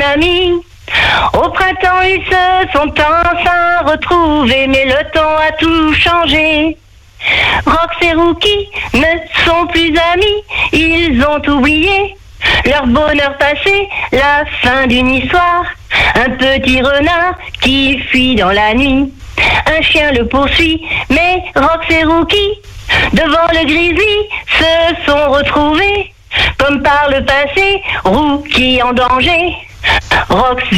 amis. Au printemps, ils se sont enfin retrouvés, mais le temps a tout changé. Rox et Rookie ne sont plus amis, ils ont oublié leur bonheur passé, la fin d'une histoire. Un petit renard qui fuit dans la nuit, un chien le poursuit, mais Rox et Rookie, devant le grizzly, se sont retrouvés. Comme par le passé, Rookie en danger, Rox